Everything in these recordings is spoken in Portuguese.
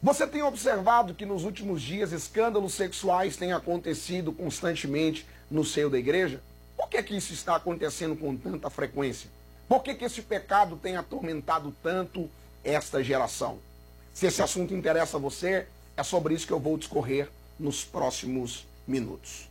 Você tem observado que nos últimos dias escândalos sexuais têm acontecido constantemente no seio da igreja? Por que isso está acontecendo com tanta frequência? Por que esse pecado tem atormentado tanto esta geração? Se esse assunto interessa a você, é sobre isso que eu vou discorrer nos próximos minutos.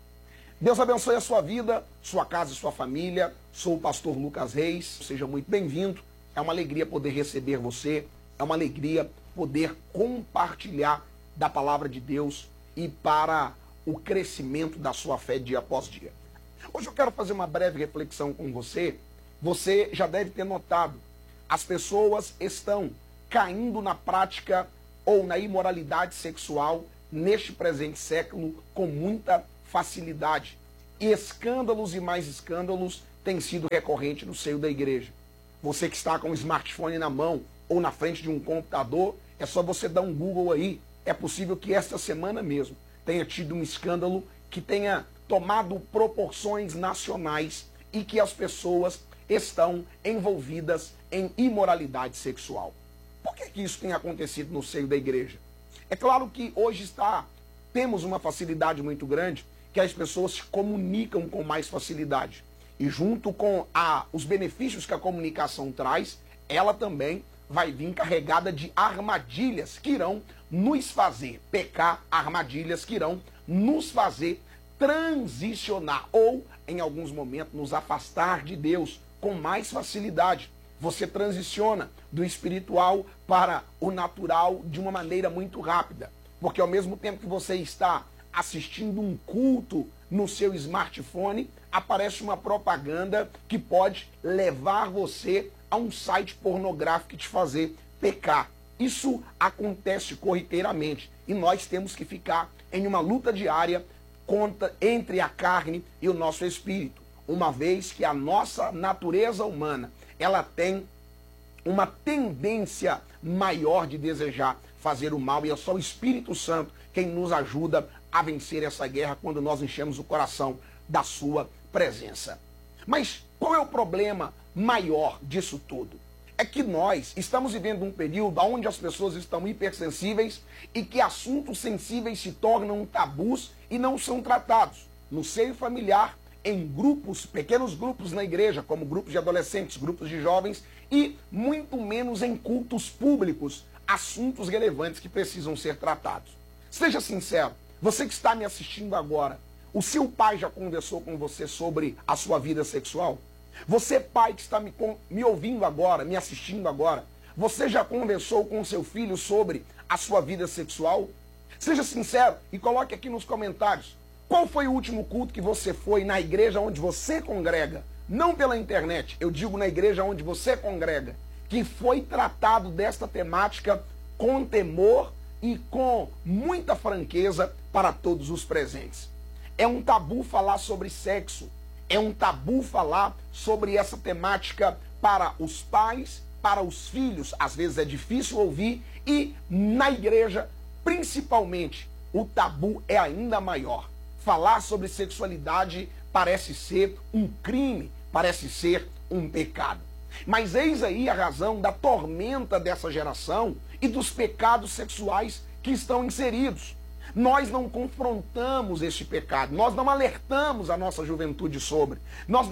Deus abençoe a sua vida, sua casa e sua família. Sou o pastor Lucas Reis, seja muito bem-vindo. É uma alegria poder receber você, é uma alegria poder compartilhar da palavra de Deus e para o crescimento da sua fé dia após dia. Hoje eu quero fazer uma breve reflexão com você. Você já deve ter notado, as pessoas estão caindo na prática ou na imoralidade sexual neste presente século com muita facilidade. E escândalos e mais escândalos têm sido recorrentes no seio da igreja. Você que está com o smartphone na mão ou na frente de um computador, é só você dar um Google aí. É possível que esta semana mesmo tenha tido um escândalo que tenha tomado proporções nacionais e que as pessoas estão envolvidas em imoralidade sexual. Por que isso tem acontecido no seio da igreja? É claro que hoje temos uma facilidade muito grande, que as pessoas se comunicam com mais facilidade. E junto com os benefícios que a comunicação traz, ela também vai vir carregada de armadilhas que irão nos fazer pecar, armadilhas que irão nos fazer transicionar ou, em alguns momentos, nos afastar de Deus com mais facilidade. Você transiciona do espiritual para o natural de uma maneira muito rápida. Porque ao mesmo tempo que você está assistindo um culto no seu smartphone, aparece uma propaganda que pode levar você a um site pornográfico e te fazer pecar. Isso acontece corriqueiramente e nós temos que ficar em uma luta diária entre a carne e o nosso espírito, uma vez que a nossa natureza humana ela tem uma tendência maior de desejar fazer o mal, e é só o Espírito Santo quem nos ajuda a vencer essa guerra quando nós enchemos o coração da sua presença. Mas qual é o problema maior disso tudo? É que nós estamos vivendo um período onde as pessoas estão hipersensíveis e que assuntos sensíveis se tornam tabus e não são tratados. No seio familiar, em grupos, pequenos grupos na igreja, como grupos de adolescentes, grupos de jovens, e muito menos em cultos públicos, assuntos relevantes que precisam ser tratados. Seja sincero, você que está me assistindo agora, o seu pai já conversou com você sobre a sua vida sexual? Você, pai que está me ouvindo agora, me assistindo agora, você já conversou com o seu filho sobre a sua vida sexual? Seja sincero e coloque aqui nos comentários. Qual foi o último culto que você foi na igreja onde você congrega? Não pela internet, eu digo na igreja onde você congrega, que foi tratado desta temática com temor e com muita franqueza para todos os presentes. É um tabu falar sobre sexo, é um tabu falar sobre essa temática para os pais, para os filhos, às vezes é difícil ouvir, e na igreja, principalmente, o tabu é ainda maior. Falar sobre sexualidade parece ser um crime, parece ser um pecado. Mas eis aí a razão da tormenta dessa geração e dos pecados sexuais que estão inseridos. Nós não confrontamos este pecado, nós não alertamos a nossa juventude sobre.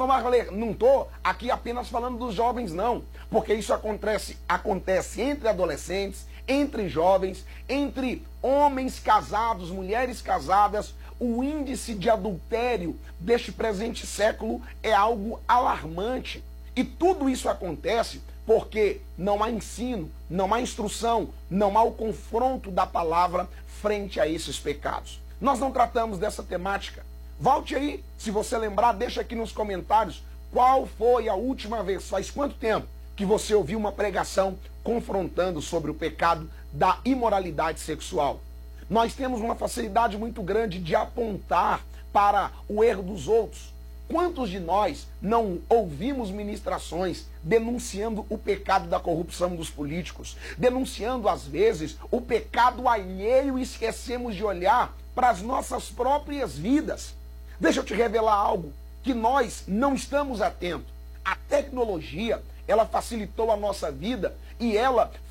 Não estou aqui apenas falando dos jovens, não, porque isso acontece entre adolescentes, entre jovens, entre homens casados, mulheres casadas. O índice de adultério deste presente século é algo alarmante. E tudo isso acontece porque não há ensino, não há instrução, não há o confronto da palavra frente a esses pecados. Nós não tratamos dessa temática. Volte aí, se você lembrar, deixa aqui nos comentários qual foi a última vez, faz quanto tempo que você ouviu uma pregação confrontando sobre o pecado da imoralidade sexual. Nós temos uma facilidade muito grande de apontar para o erro dos outros. Quantos de nós não ouvimos ministrações denunciando o pecado da corrupção dos políticos, denunciando às vezes o pecado alheio e esquecemos de olhar para as nossas próprias vidas? Deixa eu te revelar algo que nós não estamos atentos. A tecnologia, ela facilitou a nossa vida e ela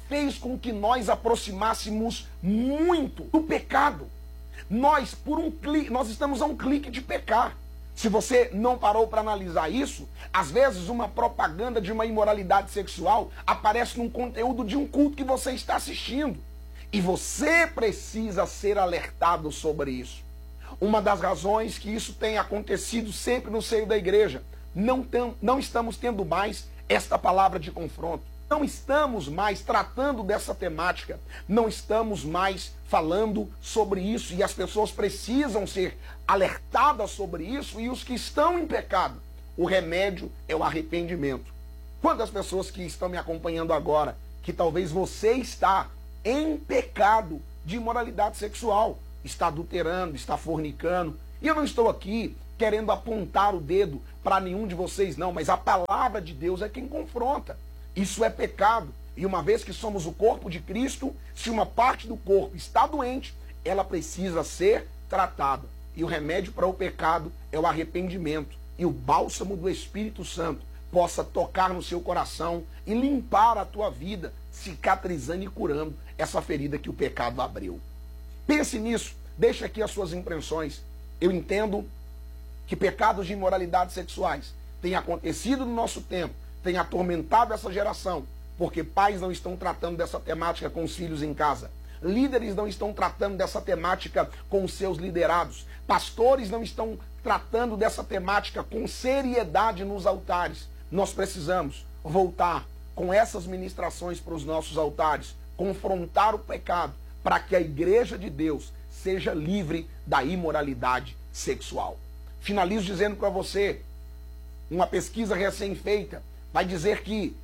fez com que nós aproximássemos muito do pecado. Nós estamos a um clique de pecar. Se você não parou para analisar isso, às vezes uma propaganda de uma imoralidade sexual aparece num conteúdo de um culto que você está assistindo. E você precisa ser alertado sobre isso. Uma das razões que isso tem acontecido sempre no seio da igreja, não estamos tendo mais esta palavra de confronto. Não estamos mais tratando dessa temática, não estamos mais falando sobre isso, e as pessoas precisam ser alertadas sobre isso, e os que estão em pecado, o remédio é o arrependimento. Quantas pessoas que estão me acompanhando agora, que talvez você está em pecado de imoralidade sexual, está adulterando, está fornicando, e eu não estou aqui querendo apontar o dedo para nenhum de vocês não, mas a palavra de Deus é quem confronta. Isso é pecado. E uma vez que somos o corpo de Cristo, se uma parte do corpo está doente, ela precisa ser tratada. E o remédio para o pecado é o arrependimento. E o bálsamo do Espírito Santo possa tocar no seu coração e limpar a tua vida, cicatrizando e curando essa ferida que o pecado abriu. Pense nisso. Deixe aqui as suas impressões. Eu entendo que pecados de imoralidade sexuais têm acontecido no nosso tempo, tem atormentado essa geração, porque pais não estão tratando dessa temática com os filhos em casa. Líderes não estão tratando dessa temática com os seus liderados. Pastores não estão tratando dessa temática com seriedade nos altares. Nós precisamos voltar com essas ministrações para os nossos altares, confrontar o pecado, para que a igreja de Deus seja livre da imoralidade sexual. Finalizo dizendo para você, uma pesquisa recém-feita vai dizer que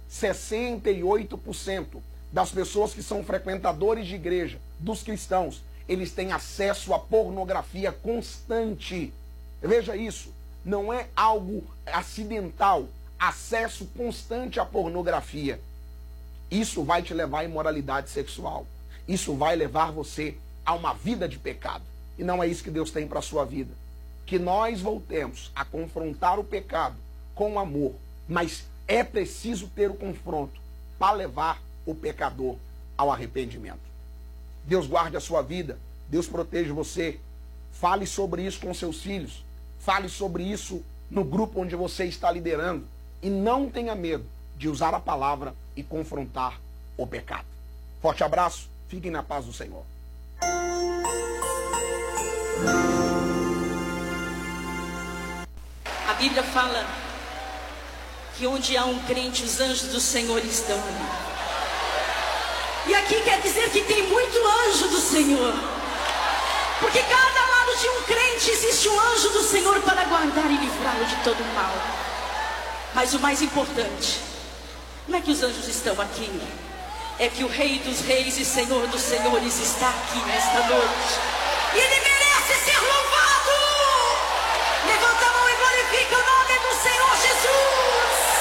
68% das pessoas que são frequentadores de igreja, dos cristãos, eles têm acesso à pornografia constante. Veja isso, não é algo acidental, acesso constante à pornografia. Isso vai te levar à imoralidade sexual. Isso vai levar você a uma vida de pecado. E não é isso que Deus tem para a sua vida. Que nós voltemos a confrontar o pecado com amor, mas é preciso ter o confronto para levar o pecador ao arrependimento. Deus guarde a sua vida, Deus proteja você. Fale sobre isso com seus filhos, fale sobre isso no grupo onde você está liderando, e não tenha medo de usar a palavra e confrontar o pecado. Forte abraço, fiquem na paz do Senhor. A Bíblia fala que onde há um crente, os anjos do Senhor estão ali. E aqui quer dizer que tem muito anjo do Senhor. Porque cada lado de um crente existe um anjo do Senhor para guardar e livrá-lo de todo o mal. Mas o mais importante, não é que os anjos estão aqui, é que o Rei dos Reis e Senhor dos Senhores está aqui nesta noite.